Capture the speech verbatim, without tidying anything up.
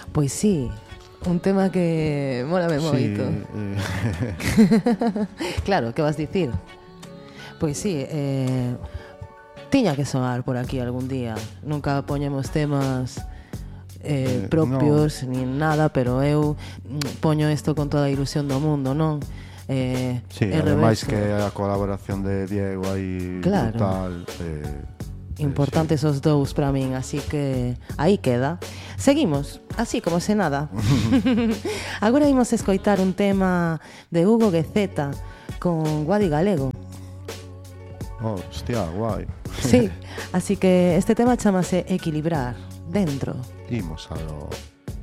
Pois sí, un tema que molame moito. Sí, eh... Claro, que vas dicir? Pois sí, eh, tiña que soar por aquí algún día. Nunca poñemos temas eh, Eh, propios no. Nin nada, pero eu poño isto con toda a ilusión do mundo, non? Eh, sí, ademais que a colaboración de Diego aí claro. Brutal, eh, importantes sí. Os dous para min, así que aí queda. Seguimos, así como se nada. Agora imos escoitar un tema de Hugo Guezeta con Guadi Galego. Oh, hostia, guai. Sí, así que este tema chamase Equilibrar. Dentro. Imos a lo...